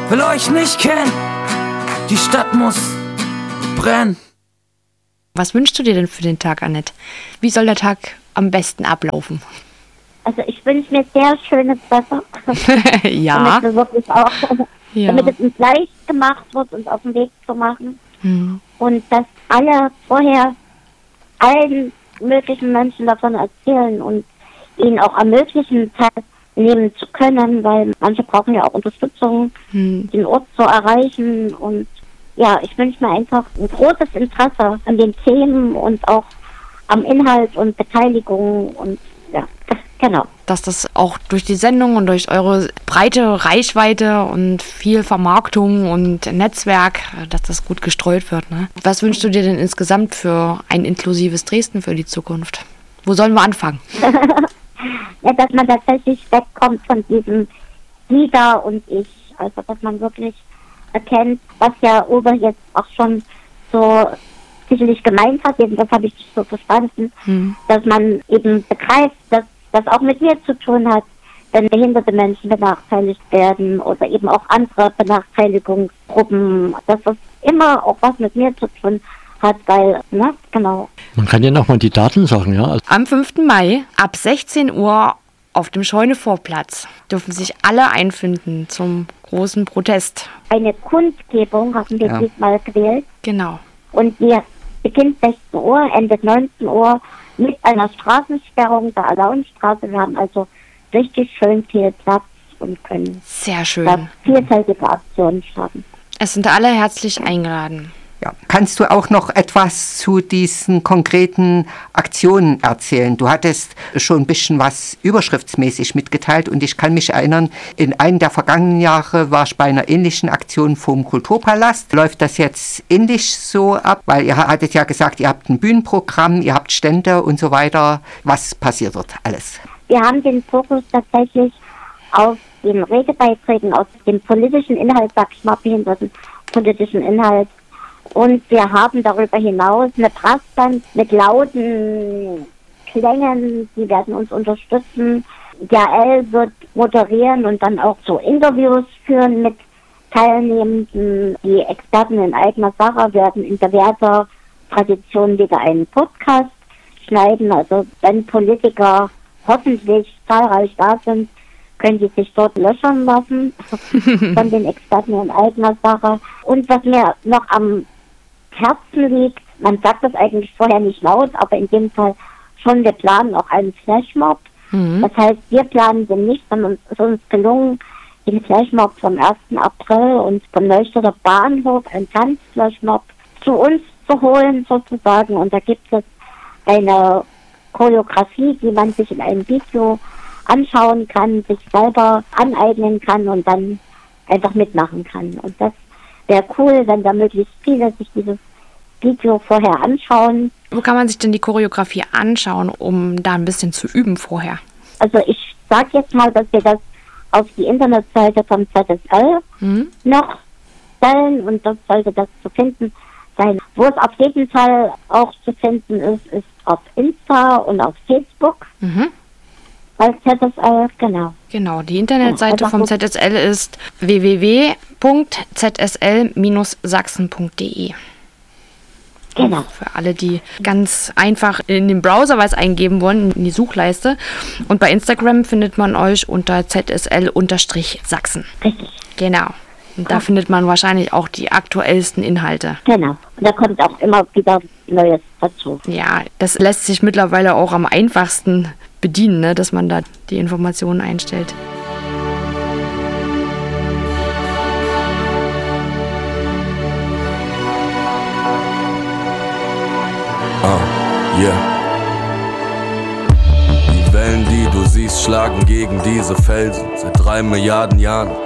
will euch nicht kennen. Die Stadt muss brennen. Was wünschst du dir denn für den Tag, Annette? Wie soll der Tag am besten ablaufen? Also ich wünsche mir sehr schönes Wetter. Ja. Damit wir wirklich auch, damit es uns leicht gemacht wird, uns auf den Weg zu machen. Und dass alle vorher allen möglichen Menschen davon erzählen und ihnen auch ermöglichen, teilnehmen zu können, weil manche brauchen ja auch Unterstützung, den Ort zu erreichen. Und ja, ich wünsche mir einfach ein großes Interesse an den Themen und auch am Inhalt und Beteiligung und ja, genau. Dass das auch durch die Sendung und durch eure breite Reichweite und viel Vermarktung und Netzwerk, dass das gut gestreut wird. Ne? Was wünschst du dir denn insgesamt für ein inklusives Dresden für die Zukunft? Wo sollen wir anfangen? Ja, dass man tatsächlich wegkommt von diesem Sie da und ich. Also, dass man wirklich erkennt, was ja Uwe jetzt auch schon so sicherlich gemeint hat, das habe ich so verstanden, dass man eben begreift, dass das auch mit mir zu tun hat, wenn behinderte Menschen benachteiligt werden oder eben auch andere Benachteiligungsgruppen, dass das immer auch was mit mir zu tun hat, weil, ne, genau. Man kann ja nochmal die Daten sagen, ja. Am 5. Mai ab 16 Uhr auf dem Scheune-Vorplatz dürfen sich alle einfinden zum großen Protest. Eine Kundgebung haben wir diesmal gewählt. Genau. Und die beginnt 16 Uhr, endet 19 Uhr mit einer Straßensperrung der Alaunstraße. Wir haben also richtig schön viel Platz und können sehr schön vielfältige Aktionen starten. Es sind alle herzlich eingeladen. Ja. Kannst du auch noch etwas zu diesen konkreten Aktionen erzählen? Du hattest schon ein bisschen was überschriftsmäßig mitgeteilt und ich kann mich erinnern, in einem der vergangenen Jahre war ich bei einer ähnlichen Aktion vom Kulturpalast. Läuft das jetzt ähnlich so ab? Weil ihr hattet ja gesagt, ihr habt ein Bühnenprogramm, ihr habt Stände und so weiter. Was passiert dort alles? Wir haben den Fokus tatsächlich auf den Redebeiträgen, aus dem politischen Inhalt, sag ich mal, behinderten politischen Inhalt. Und wir haben darüber hinaus eine Brassband mit lauten Klängen, die werden uns unterstützen. Jael wird moderieren und dann auch so Interviews führen mit Teilnehmenden. Die Experten in eigener Sache werden in bewährter Tradition wieder einen Podcast schneiden. Also wenn Politiker hoffentlich zahlreich da sind, können die sich dort löchern lassen von den Experten in eigener Sache. Und was mir noch am Herzen liegt, man sagt das eigentlich vorher nicht laut, aber in dem Fall schon, wir planen auch einen Flashmob. Das heißt, wir planen den nicht, sondern es ist uns gelungen, den Flashmob vom 1. April und vom Neustädter Bahnhof, einen Tanzflashmob, zu uns zu holen sozusagen. Und da gibt es eine Choreografie, die man sich in einem Video anschauen kann, sich selber aneignen kann und dann einfach mitmachen kann. Und das wäre cool, wenn da möglichst viele sich dieses Video vorher anschauen. Wo kann man sich denn die Choreografie anschauen, um da ein bisschen zu üben vorher? Also ich sage jetzt mal, dass wir das auf die Internetseite vom ZSL noch stellen und dort sollte das zu finden sein. Wo es auf jeden Fall auch zu finden ist, ist auf Insta und auf Facebook. Als ZSL, genau. Genau, die Internetseite vom ZSL ist www.zsl-sachsen.de. Genau. Für alle, die ganz einfach in den Browser was eingeben wollen, in die Suchleiste. Und bei Instagram findet man euch unter ZSL-Sachsen. Richtig. Genau. Und da findet man wahrscheinlich auch die aktuellsten Inhalte. Genau. Und da kommt auch immer wieder Neues dazu. Ja, das lässt sich mittlerweile auch am einfachsten bedienen, ne, dass man da die Informationen einstellt. Die Wellen, die du siehst, schlagen gegen diese Felsen. Seit 3 Milliarden Jahren